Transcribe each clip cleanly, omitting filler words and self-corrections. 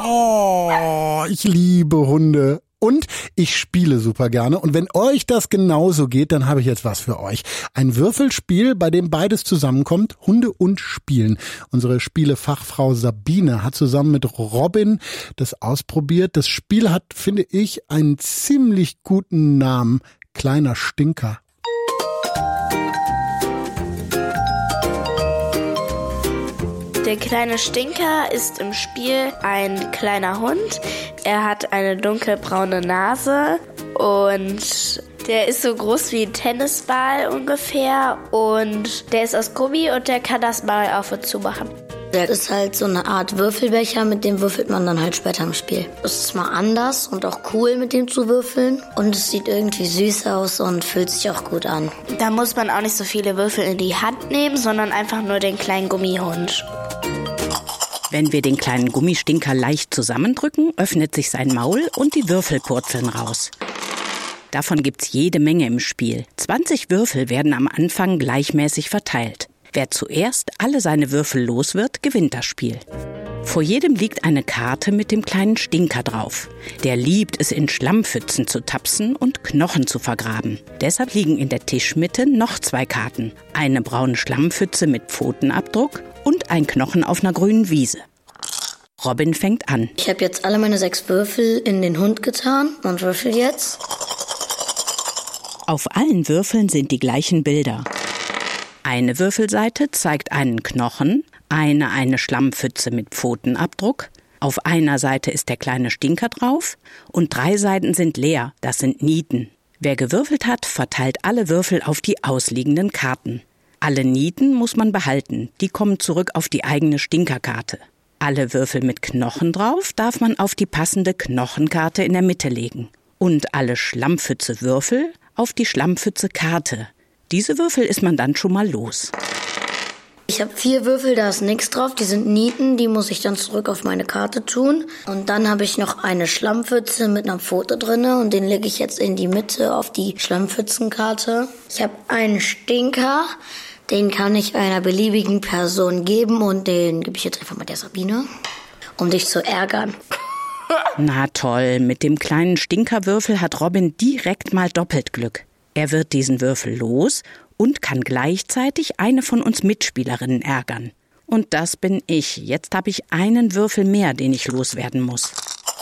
Oh, ich liebe Hunde. Und ich spiele super gerne. Und wenn euch das genauso geht, dann habe ich jetzt was für euch. Ein Würfelspiel, bei dem beides zusammenkommt, Hunde und Spielen. Unsere Spielefachfrau Sabine hat zusammen mit Robin das ausprobiert. Das Spiel hat, finde ich, einen ziemlich guten Namen. Kleiner Stinker. Der kleine Stinker ist im Spiel ein kleiner Hund. Er hat eine dunkelbraune Nase und der ist so groß wie ein Tennisball ungefähr und der ist aus Gummi und der kann das mal auf und zu machen. Der ist halt so eine Art Würfelbecher, mit dem würfelt man dann halt später im Spiel. Es ist mal anders und auch cool, mit dem zu würfeln. Und es sieht irgendwie süß aus und fühlt sich auch gut an. Da muss man auch nicht so viele Würfel in die Hand nehmen, sondern einfach nur den kleinen Gummihund. Wenn wir den kleinen Gummistinker leicht zusammendrücken, öffnet sich sein Maul und die Würfel purzeln raus. Davon gibt's jede Menge im Spiel. 20 Würfel werden am Anfang gleichmäßig verteilt. Wer zuerst alle seine Würfel los wird, gewinnt das Spiel. Vor jedem liegt eine Karte mit dem kleinen Stinker drauf. Der liebt es, in Schlammpfützen zu tapsen und Knochen zu vergraben. Deshalb liegen in der Tischmitte noch 2 Karten. Eine braune Schlammpfütze mit Pfotenabdruck und ein Knochen auf einer grünen Wiese. Robin fängt an. Ich habe jetzt alle meine 6 Würfel in den Hund getan und würfel jetzt. Auf allen Würfeln sind die gleichen Bilder. Eine Würfelseite zeigt einen Knochen, eine Schlammpfütze mit Pfotenabdruck. Auf einer Seite ist der kleine Stinker drauf und 3 Seiten sind leer, das sind Nieten. Wer gewürfelt hat, verteilt alle Würfel auf die ausliegenden Karten. Alle Nieten muss man behalten, die kommen zurück auf die eigene Stinkerkarte. Alle Würfel mit Knochen drauf darf man auf die passende Knochenkarte in der Mitte legen. Und alle Schlammpfütze-Würfel auf die Schlammpfütze-Karte. Diese Würfel ist man dann schon mal los. Ich habe 4 Würfel, da ist nichts drauf. Die sind Nieten, die muss ich dann zurück auf meine Karte tun. Und dann habe ich noch eine Schlammpfütze mit einer Pfote drin und den lege ich jetzt in die Mitte auf die Schlammpfützenkarte. Ich habe einen Stinker, den kann ich einer beliebigen Person geben und den gebe ich jetzt einfach mal der Sabine, um dich zu ärgern. Na toll, mit dem kleinen Stinkerwürfel hat Robin direkt mal doppelt Glück. Er wird diesen Würfel los und kann gleichzeitig eine von uns Mitspielerinnen ärgern. Und das bin ich. Jetzt habe ich einen Würfel mehr, den ich loswerden muss.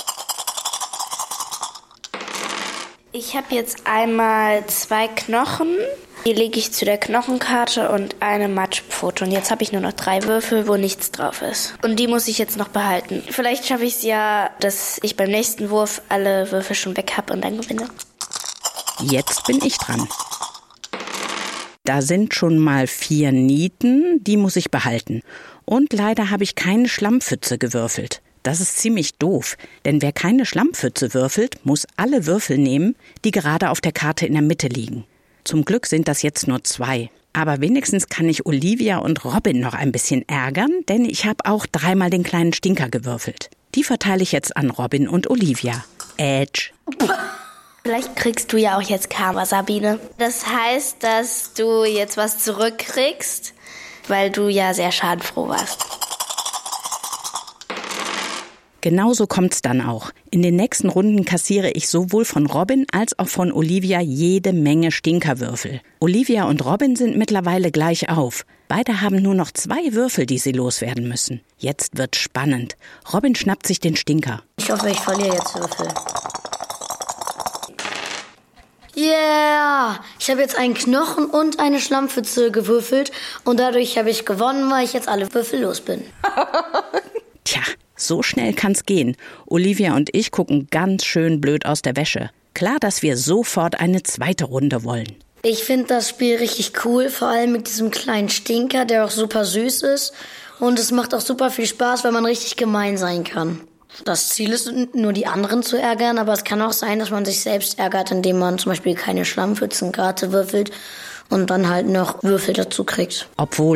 Ich habe jetzt einmal 2 Knochen. Die lege ich zu der Knochenkarte und eine Matschpfote. Und jetzt habe ich nur noch 3 Würfel, wo nichts drauf ist. Und die muss ich jetzt noch behalten. Vielleicht schaffe ich es ja, dass ich beim nächsten Wurf alle Würfel schon weg habe und dann gewinne. Jetzt bin ich dran. Da sind schon mal 4 Nieten, die muss ich behalten. Und leider habe ich keine Schlammpfütze gewürfelt. Das ist ziemlich doof, denn wer keine Schlammpfütze würfelt, muss alle Würfel nehmen, die gerade auf der Karte in der Mitte liegen. Zum Glück sind das jetzt nur 2. Aber wenigstens kann ich Olivia und Robin noch ein bisschen ärgern, denn ich habe auch 3-mal den kleinen Stinker gewürfelt. Die verteile ich jetzt an Robin und Olivia. Edge. Vielleicht kriegst du ja auch jetzt Karma, Sabine. Das heißt, dass du jetzt was zurückkriegst, weil du ja sehr schadenfroh warst. Genauso kommt's dann auch. In den nächsten Runden kassiere ich sowohl von Robin als auch von Olivia jede Menge Stinkerwürfel. Olivia und Robin sind mittlerweile gleich auf. Beide haben nur noch 2 Würfel, die sie loswerden müssen. Jetzt wird's spannend. Robin schnappt sich den Stinker. Ich hoffe, ich verliere jetzt Würfel. Yeah! Ich habe jetzt einen Knochen und eine Schlammpfütze gewürfelt und dadurch habe ich gewonnen, weil ich jetzt alle Würfel los bin. Tja, so schnell kann's gehen. Olivia und ich gucken ganz schön blöd aus der Wäsche. Klar, dass wir sofort eine zweite Runde wollen. Ich finde das Spiel richtig cool, vor allem mit diesem kleinen Stinker, der auch super süß ist. Und es macht auch super viel Spaß, weil man richtig gemein sein kann. Das Ziel ist, nur die anderen zu ärgern, aber es kann auch sein, dass man sich selbst ärgert, indem man zum Beispiel keine Schlammpfützenkarte würfelt und dann halt noch Würfel dazu kriegt. Obwohl